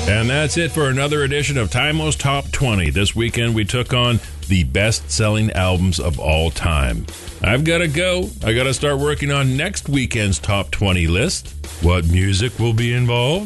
And that's it for another edition of Timo's Top 20. This weekend we took on the best-selling albums of all time. I've got to go. I got to start working on next weekend's Top 20 list. What music will be involved?